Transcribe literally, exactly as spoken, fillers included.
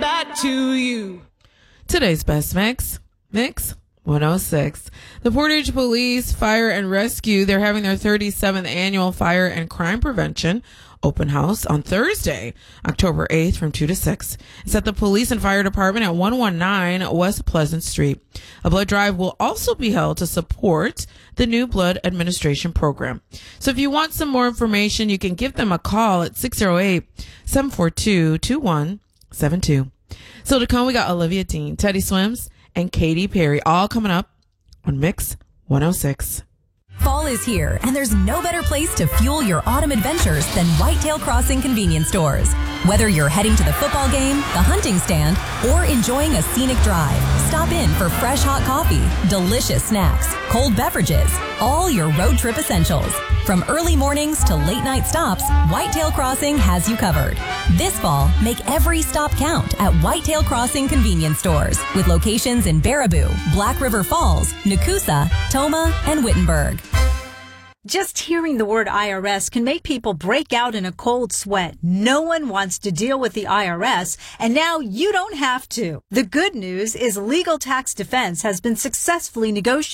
that to you. Today's best mix, Mix one oh six. The Portage Police Fire and Rescue, they're having their thirty-seventh annual Fire and Crime Prevention open house on Thursday, October eighth from two to six. It's at the Police and Fire Department at one nineteen West Pleasant Street. A blood drive will also be held to support the new blood administration program. So if you want some more information, you can give them a call at six oh eight, seven four two, two one seven two. So to come, we got Olivia Dean, Teddy Swims, and Katy Perry, all coming up on Mix one oh six. Fall is here, and there's no better place to fuel your autumn adventures than Whitetail Crossing convenience stores. Whether you're heading to the football game, the hunting stand, or enjoying a scenic drive, stop in for fresh hot coffee, delicious snacks, cold beverages, all your road trip essentials. From early mornings to late night stops, Whitetail Crossing has you covered. This fall, make every stop count at Whitetail Crossing convenience stores with locations in Baraboo, Black River Falls, Nakusa, Toma, and Wittenberg. Just hearing the word I R S can make people break out in a cold sweat. No one wants to deal with the I R S, and now you don't have to. The good news is Legal Tax Defense has been successfully negotiated